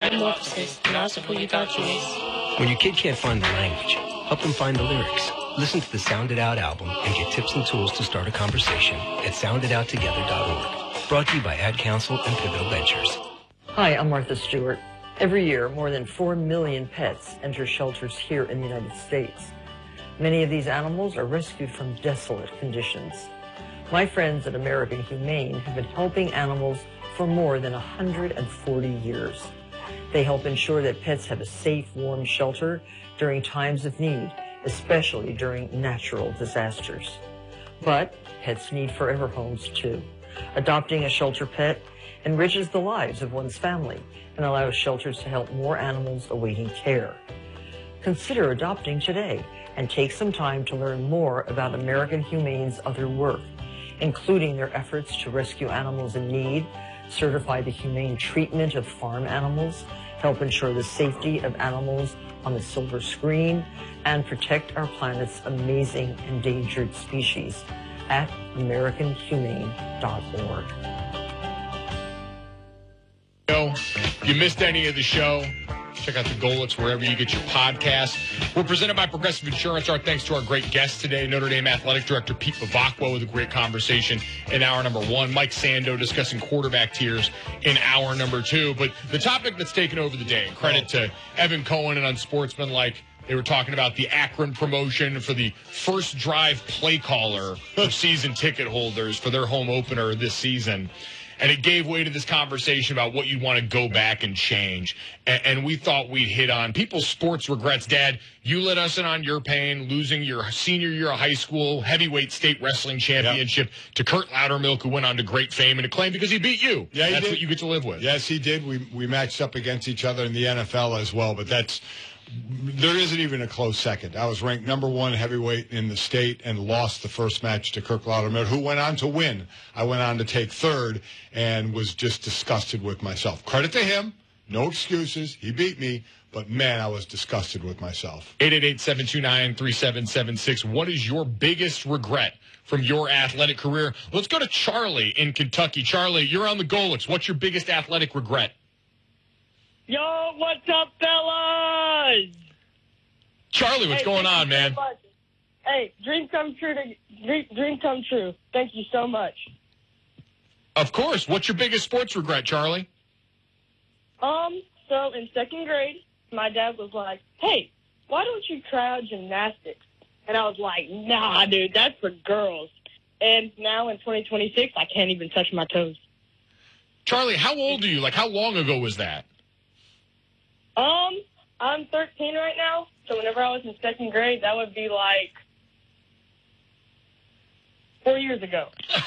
Metamorphosis, Nasapuyu.js. When your kid can't find the language, help them find the lyrics. Listen to the Sound It Out album and get tips and tools to start a conversation at sounditouttogether.org. Brought to you by Ad Council and Pivotal Ventures. Hi, I'm Martha Stewart. Every year, more than 4 million pets enter shelters here in the United States. Many of these animals are rescued from desolate conditions. My friends at American Humane have been helping animals for more than 140 years. They help ensure that pets have a safe, warm shelter during times of need, especially during natural disasters. But pets need forever homes too. Adopting a shelter pet enriches the lives of one's family and allows shelters to help more animals awaiting care. Consider adopting today and take some time to learn more about American Humane's other work, including their efforts to rescue animals in need, certify the humane treatment of farm animals, help ensure the safety of animals on the silver screen, and protect our planet's amazing endangered species at AmericanHumane.org. If you missed any of the show, check out the Golix wherever you get your podcasts. We're presented by Progressive Insurance. Our thanks to our great guest today, Notre Dame Athletic Director Pete Bevacqua, with a great conversation in hour number 1. Mike Sando discussing quarterback tiers in hour number 2. But the topic that's taken over the day, credit to Evan Cohen and Unsportsmanlike, they were talking about the Akron promotion for the first drive play caller for season ticket holders for their home opener this season. And it gave way to this conversation about what you'd want to go back and change. And we thought we'd hit on people's sports regrets. Dad, you let us in on your pain, losing your senior year of high school heavyweight state wrestling championship to Kurt Loudermilk, who went on to great fame and acclaim because he beat you. Yeah, that's what you get to live with. Yes, he did. We matched up against each other in the NFL as well, but there isn't even a close second. I was ranked number 1 heavyweight in the state and lost the first match to Kirk Loudermilk, who went on to win. I went on to take third and was just disgusted with myself. Credit to him. No excuses. He beat me. But, man, I was disgusted with myself. 888-729-3776. What is your biggest regret from your athletic career? Let's go to Charlie in Kentucky. Charlie, you're on the Golix. What's your biggest athletic regret? Yo, what's up, fellas? Charlie, what's going on, man? Hey, dream come true. Dream come true. Thank you so much. Of course. What's your biggest sports regret, Charlie? So in second grade, my dad was like, hey, why don't you try out gymnastics? And I was like, nah, dude, that's for girls. And now in 2026, I can't even touch my toes. Charlie, how old are you? Like, how long ago was that? I'm 13 right now, so whenever I was in second grade, that would be like 4 years ago.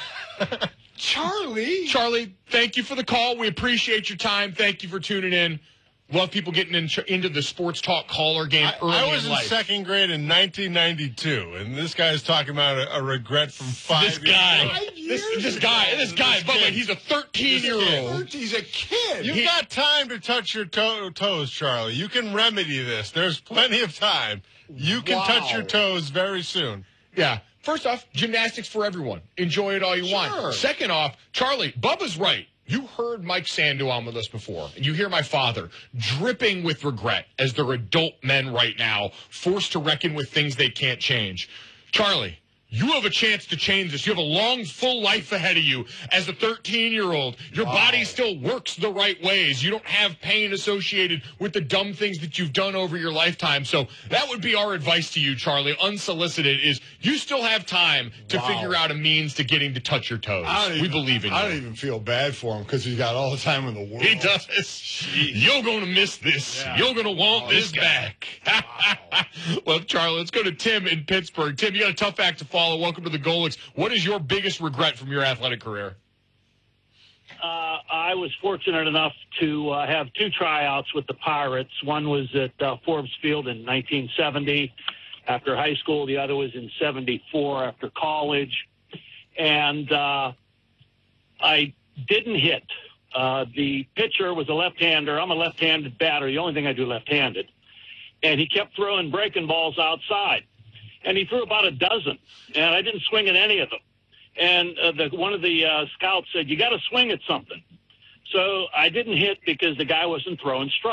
Charlie, thank you for the call. We appreciate your time. Thank you for tuning in. Love people getting into the sports talk caller game early I was in in life. second grade in 1992, and this guy's talking about a regret from 5 years. This guy, by the way, he's a 13-year-old. He's a kid. You've got time to touch your toes, Charlie. You can remedy this. There's plenty of time. You can touch your toes very soon. Yeah. First off, gymnastics for everyone. Enjoy it all you want. Second off, Charlie, Bubba's right. You heard Mike Sando on with us before, and you hear my father dripping with regret as they're adult men right now, forced to reckon with things they can't change. Charlie, you have a chance to change this. You have a long, full life ahead of you as a 13-year-old. Your body still works the right ways. You don't have pain associated with the dumb things that you've done over your lifetime. So that would be our advice to you, Charlie, unsolicited, is you still have time to figure out a means to getting to touch your toes. We believe in you. I don't even feel bad for him because he's got all the time in the world. He does. You're going to miss this. Yeah. You're going to want this back. Well, Charlie, let's go to Tim in Pittsburgh. Tim, you got a tough act to follow. Welcome to the Golix. What is your biggest regret from your athletic career? I was fortunate enough to have 2 tryouts with the Pirates. One was at Forbes Field in 1970 after high school. The other was in 74 after college. And I didn't hit. The pitcher was a left-hander. I'm a left-handed batter. The only thing I do left-handed. And he kept throwing breaking balls outside. And he threw about a dozen, and I didn't swing at any of them. And one of the scouts said, you got to swing at something. So I didn't hit because the guy wasn't throwing strikes.